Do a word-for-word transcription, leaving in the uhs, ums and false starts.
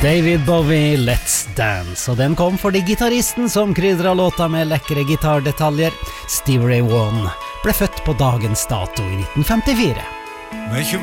David Bowie, Let's Dance, og den kom fordi gitaristen som krydret låta med lekre gitardetaljer, Stevie Ray Vaughan, ble født på dagens dato i nitten femtifire. Make